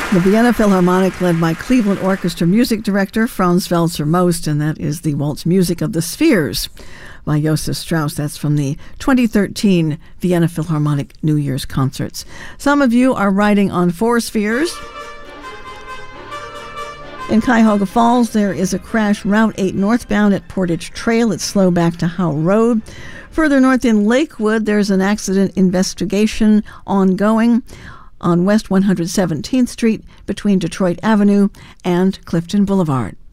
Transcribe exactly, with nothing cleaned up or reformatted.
The Vienna Philharmonic, led by Cleveland Orchestra music director Franz Welser Most, and that is the waltz music of the Spheres by Josef Strauss. That's from the twenty thirteen Vienna Philharmonic New Year's concerts. Some of you are riding on four spheres. In Cuyahoga Falls, there is a crash Route eight northbound at Portage Trail. It's slow back to Howe Road. Further north in Lakewood, there's an accident investigation ongoing on West one hundred seventeenth Street between Detroit Avenue and Clifton Boulevard.